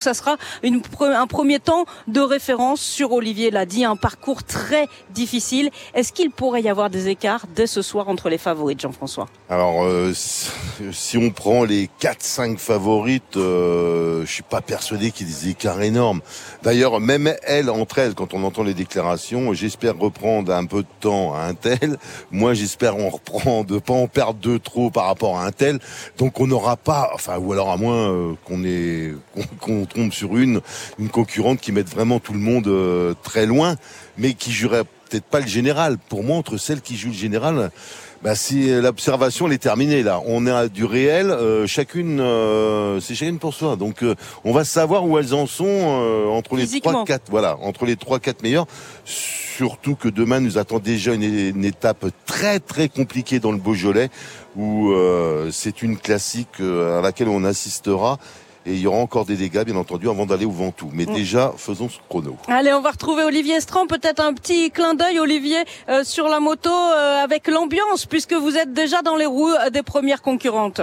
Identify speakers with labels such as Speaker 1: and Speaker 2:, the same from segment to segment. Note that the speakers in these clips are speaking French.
Speaker 1: ça sera un premier temps de référence sur, Olivier l'a dit, un parcours très difficile. Est-ce qu'il pourrait y avoir des écarts dès ce soir entre les favorites, Jean-François?
Speaker 2: Alors, si on prend les 4-5 favorites, je suis pas persuadé qu'il y ait des écarts énormes. D'ailleurs, même entre elles, quand on entend les déclarations, j'espère reprendre un peu de temps à un tel. Moi, j'espère de pas en perdre deux trop par rapport à un tel. Donc, on n'aura pas, ou alors à moins qu'on tombe sur une concurrente qui mette vraiment tout le monde très loin, mais qui jouerait peut-être pas le général. Pour moi, entre celles qui jouent le général, c'est l'observation, elle est terminée là. On a du réel, chacune pour soi. Donc on va savoir où elles en sont entre les 3-4 meilleurs. Surtout que demain nous attend déjà une étape très très compliquée dans le Beaujolais où c'est une classique à laquelle on assistera. Et il y aura encore des dégâts, bien entendu, avant d'aller au Ventoux. Mais déjà, faisons ce chrono.
Speaker 1: Allez, on va retrouver Olivier Estran. Peut-être un petit clin d'œil, Olivier, sur la moto, avec l'ambiance, puisque vous êtes déjà dans les roues des premières concurrentes.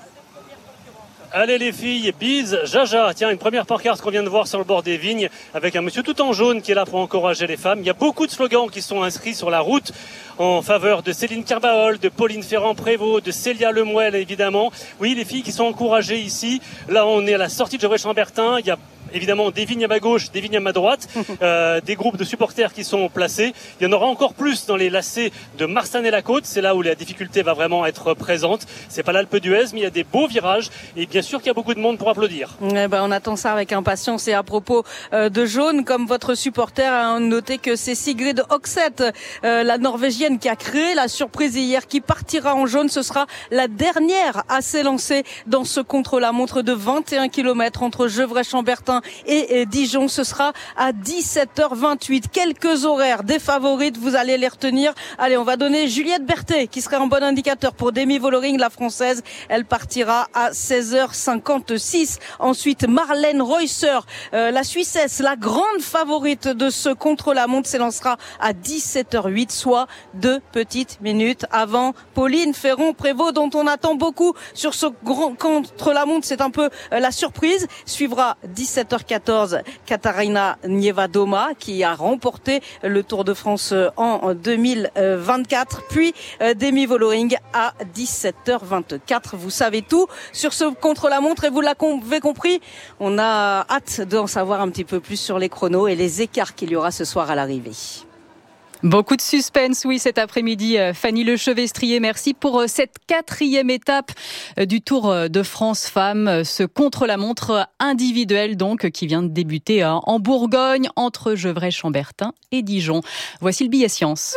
Speaker 3: Allez les filles, bise, jaja. Tiens, une première pancarte qu'on vient de voir sur le bord des vignes avec un monsieur tout en jaune qui est là pour encourager les femmes. Il y a beaucoup de slogans qui sont inscrits sur la route en faveur de Céline Carbaol, de Pauline Ferrand-Prévot, de Célia Lemuel évidemment. Oui, les filles qui sont encouragées ici. Là, on est à la sortie de Gevrey-Chambertin. Il y a évidemment des vignes à ma gauche, des vignes à ma droite, des groupes de supporters qui sont placés. Il y en aura encore plus dans les lacets de Marsanne-et-la-Côte. C'est là où la difficulté va vraiment être présente. C'est pas l'Alpe d'Huez, mais il y a des beaux virages et bien sûr qu'il y a beaucoup de monde pour applaudir.
Speaker 1: On attend ça avec impatience. Et à propos de jaune, comme votre supporter a noté que c'est Sigrid Hokseth, la Norvégienne qui a créé la surprise hier, qui partira en jaune. Ce sera la dernière à s'élancer dans ce contre-la-montre de 21 km entre Gevrey-Chambertin et Dijon. Ce sera à 17h28. Quelques horaires des favorites, vous allez les retenir. Allez, on va donner Juliette Berthet qui serait un bon indicateur pour Demi Vollering, la française. Elle partira à 16h56. Ensuite, Marlène Reusser, la Suissesse, la grande favorite de ce contre-la-montre, s'élancera à 17h08, soit 2 petites minutes avant Pauline Ferrand-Prévot, dont on attend beaucoup sur ce grand contre-la-montre. C'est un peu la surprise. Suivra 17h14 Katarina Nievadoma qui a remporté le Tour de France en 2024. Puis Demi Vollering à 17h24. Vous savez tout sur ce contre-la-montre et vous l'avez compris. On a hâte d'en savoir un petit peu plus sur les chronos et les écarts qu'il y aura ce soir à l'arrivée.
Speaker 4: Beaucoup de suspense, oui, cet après-midi. Fanny Lechevestrier, merci pour cette 4e étape du Tour de France Femmes. Ce contre-la-montre individuel, donc, qui vient de débuter en Bourgogne, entre Gevrey-Chambertin et Dijon. Voici le billet science.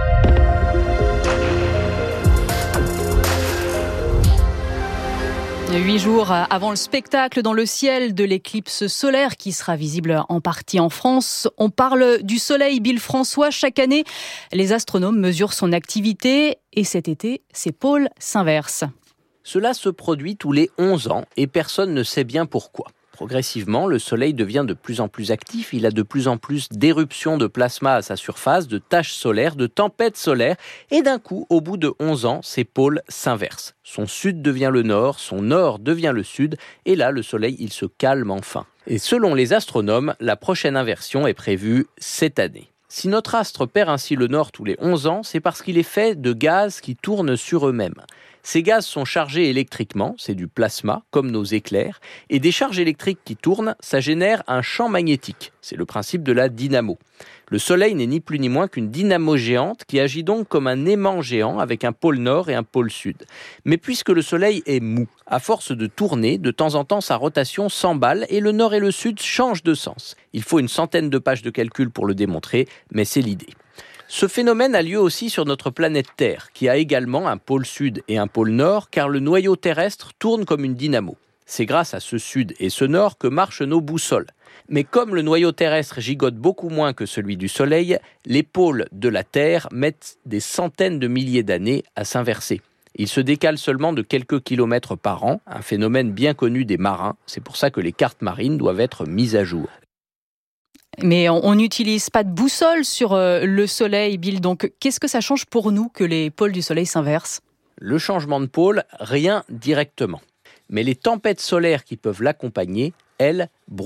Speaker 4: 8 jours avant le spectacle dans le ciel de l'éclipse solaire qui sera visible en partie en France. On parle du soleil, Bill François. Chaque année, les astronomes mesurent son activité et cet été, ses pôles s'inversent.
Speaker 5: Cela se produit tous les 11 ans et personne ne sait bien pourquoi. Progressivement, le Soleil devient de plus en plus actif, il a de plus en plus d'éruptions de plasma à sa surface, de taches solaires, de tempêtes solaires, et d'un coup, au bout de 11 ans, ses pôles s'inversent. Son sud devient le nord, son nord devient le sud, et là, le Soleil, il se calme enfin. Et selon les astronomes, la prochaine inversion est prévue cette année. Si notre astre perd ainsi le nord tous les 11 ans, c'est parce qu'il est fait de gaz qui tournent sur eux-mêmes. Ces gaz sont chargés électriquement, c'est du plasma, comme nos éclairs, et des charges électriques qui tournent, ça génère un champ magnétique. C'est le principe de la dynamo. Le Soleil n'est ni plus ni moins qu'une dynamo géante qui agit donc comme un aimant géant avec un pôle nord et un pôle sud. Mais puisque le Soleil est mou, à force de tourner, de temps en temps sa rotation s'emballe et le nord et le sud changent de sens. Il faut une centaine de pages de calcul pour le démontrer, mais c'est l'idée. Ce phénomène a lieu aussi sur notre planète Terre, qui a également un pôle sud et un pôle nord, car le noyau terrestre tourne comme une dynamo. C'est grâce à ce sud et ce nord que marchent nos boussoles. Mais comme le noyau terrestre gigote beaucoup moins que celui du Soleil, les pôles de la Terre mettent des centaines de milliers d'années à s'inverser. Ils se décalent seulement de quelques kilomètres par an, un phénomène bien connu des marins. C'est pour ça que les cartes marines doivent être mises à jour.
Speaker 4: Mais on n'utilise pas de boussole sur le Soleil, Bill. Donc, qu'est-ce que ça change pour nous que les pôles du Soleil s'inversent ?
Speaker 5: Le changement de pôle, rien directement. Mais les tempêtes solaires qui peuvent l'accompagner, elles,